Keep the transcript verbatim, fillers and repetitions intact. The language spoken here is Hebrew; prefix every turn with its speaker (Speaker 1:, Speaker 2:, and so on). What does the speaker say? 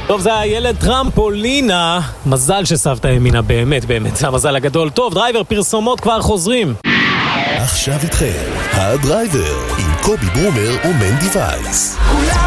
Speaker 1: טוב, זה הילד טרמפולינה. מזל שסבתא האמינה, באמת, באמת. זה המזל הגדול. טוב, דרייבר, פרסומות כבר חוזרים.
Speaker 2: עכשיו איתכם, הדרייבר, עם קובי ברומר ומנדי וייס.